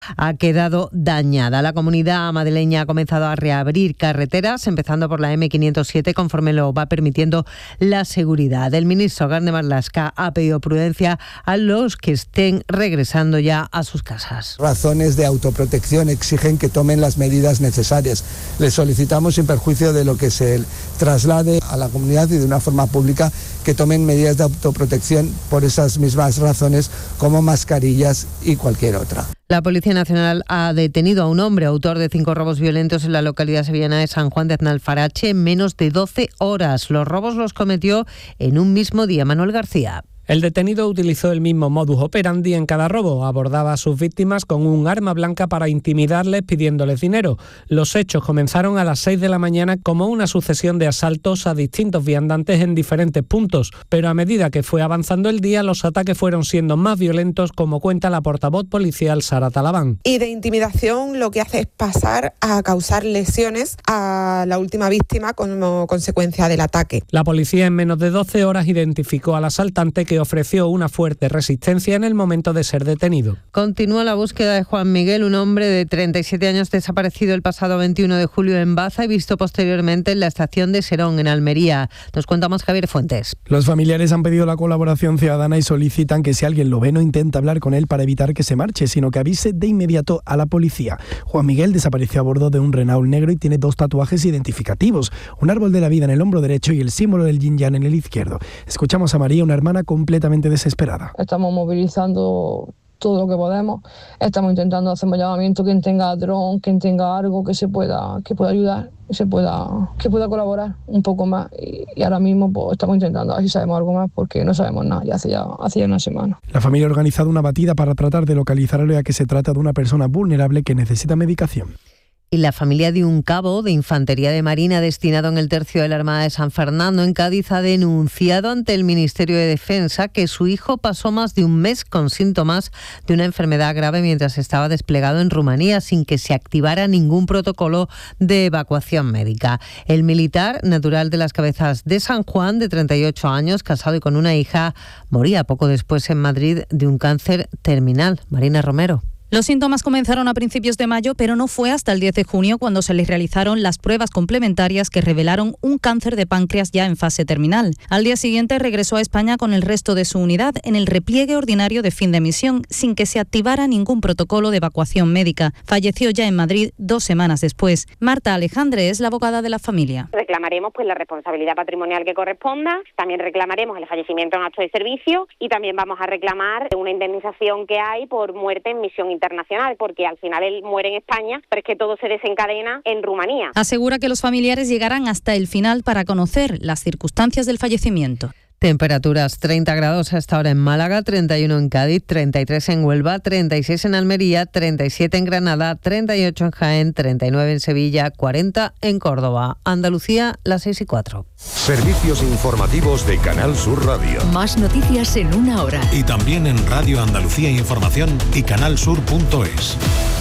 ha quedado dañada. La comunidad madrileña ha comenzado a reabrir carreteras, empezando por la M507, conforme lo va permitiendo la seguridad. El ministro Garde Marlaska ha pedido prudencia a los que estén regresando ya a sus casas. Razones de autoprotección exigen que tomen las medidas necesarias. Les solicitamos, sin perjuicio de lo que se traslade a la comunidad y de una forma pública, que tomen medidas de autoprotección por esas mismas razones, como mascarillas y cualquier otra. La Policía Nacional ha detenido a un hombre autor de 5 robos violentos en la localidad sevillana de San Juan de Aznalfarache en menos de 12 horas. Los robos los cometió en un mismo día. Manuel García. El detenido utilizó el mismo modus operandi en cada robo. Abordaba a sus víctimas con un arma blanca para intimidarles pidiéndoles dinero. Los hechos comenzaron a las 6 de la mañana como una sucesión de asaltos a distintos viandantes en diferentes puntos. Pero a medida que fue avanzando el día, los ataques fueron siendo más violentos, como cuenta la portavoz policial Sara Talabán. Y de intimidación lo que hace es pasar a causar lesiones a la última víctima como consecuencia del ataque. La policía en menos de 12 horas identificó al asaltante, que ofreció una fuerte resistencia en el momento de ser detenido. Continúa la búsqueda de Juan Miguel, un hombre de 37 años desaparecido el pasado 21 de julio en Baza y visto posteriormente en la estación de Serón, en Almería. Nos cuenta más Javier Fuentes. Los familiares han pedido la colaboración ciudadana y solicitan que si alguien lo ve no intente hablar con él para evitar que se marche, sino que avise de inmediato a la policía. Juan Miguel desapareció a bordo de un Renault negro y tiene 2 tatuajes identificativos, un árbol de la vida en el hombro derecho y el símbolo del yin yang en el izquierdo. Escuchamos a María, una hermana completamente desesperada. Estamos movilizando todo lo que podemos, estamos intentando hacer un llamamiento, quien tenga dron, quien tenga algo que pueda ayudar, que pueda colaborar un poco más, y ahora mismo pues estamos intentando a ver si sabemos algo más, porque no sabemos nada, ya hace ya una semana. La familia ha organizado una batida para tratar de localizarlo, ya que se trata de una persona vulnerable que necesita medicación. Y la familia de un cabo de Infantería de Marina destinado en el Tercio de la Armada de San Fernando, en Cádiz, ha denunciado ante el Ministerio de Defensa que su hijo pasó más de un mes con síntomas de una enfermedad grave mientras estaba desplegado en Rumanía, sin que se activara ningún protocolo de evacuación médica. El militar, natural de Las Cabezas de San Juan, de 38 años, casado y con una hija, moría poco después en Madrid de un cáncer terminal. Marina Romero. Los síntomas comenzaron a principios de mayo, pero no fue hasta el 10 de junio cuando se les realizaron las pruebas complementarias que revelaron un cáncer de páncreas ya en fase terminal. Al día siguiente regresó a España con el resto de su unidad en el repliegue ordinario de fin de misión, sin que se activara ningún protocolo de evacuación médica. Falleció ya en Madrid 2 semanas después. Marta Alejandre es la abogada de la familia. Reclamaremos la responsabilidad patrimonial que corresponda, también reclamaremos el fallecimiento en acto de servicio y también vamos a reclamar una indemnización que hay por muerte en misión internacional, porque al final él muere en España, pero es que todo se desencadena en Rumanía. Asegura que los familiares llegarán hasta el final para conocer las circunstancias del fallecimiento. Temperaturas 30 grados hasta ahora en Málaga, 31 en Cádiz, 33 en Huelva, 36 en Almería, 37 en Granada, 38 en Jaén, 39 en Sevilla, 40 en Córdoba. Andalucía, las 6:04. Servicios informativos de Canal Sur Radio. Más noticias en 1 hora. Y también en Radio Andalucía Información y canalsur.es.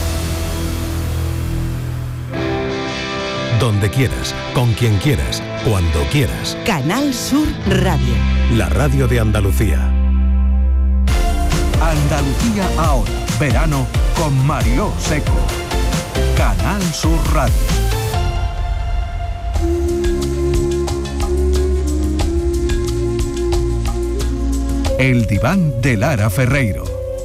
Donde quieras, con quien quieras, cuando quieras. Canal Sur Radio. La radio de Andalucía. Andalucía ahora. Verano con Mariló Seco. Canal Sur Radio. El diván de Lara Ferreiro.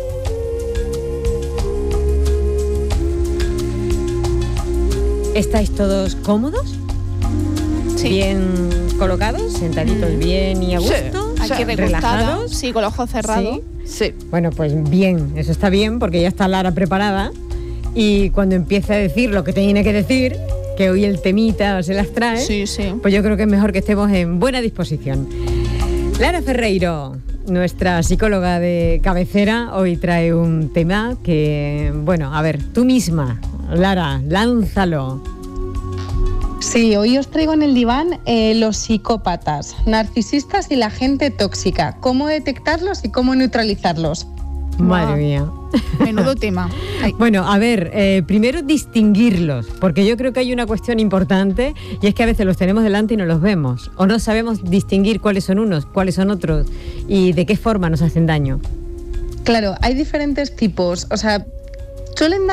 ¿Estáis todos cómodos? Sí. ¿Bien colocados? ¿Sentaditos bien y a gusto? Sí. Aquí ¿relajados? Sí, con los ojos cerrados. Sí. Bueno, pues bien, eso está bien porque ya está Lara preparada y cuando empiece a decir lo que tiene que decir, que hoy el temita se las trae, pues yo creo que es mejor que estemos en buena disposición. Lara Ferreiro, nuestra psicóloga de cabecera, hoy trae un tema que, bueno, a ver, tú misma, Lara, lánzalo. Sí, hoy os traigo en el diván los psicópatas, narcisistas y la gente tóxica. ¿Cómo detectarlos y cómo neutralizarlos? Madre mía. Menudo tema. Ay. Bueno, a ver, primero distinguirlos, porque yo creo que hay una cuestión importante y es que a veces los tenemos delante y no los vemos, o no sabemos distinguir cuáles son unos, cuáles son otros y de qué forma nos hacen daño. Claro, hay diferentes tipos, o sea, suelen dar